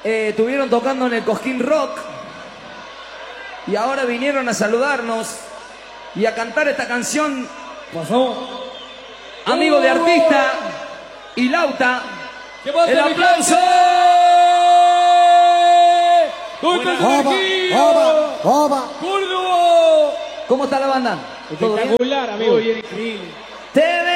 estuvieron tocando en el Cosquín Rock y ahora vinieron a saludarnos y a cantar esta canción. Pasó. Amigo de artista y Lauta. ¡El aplauso! ¡Córdoba! ¿Cómo está la banda? Espectacular, amigo, bien increíble.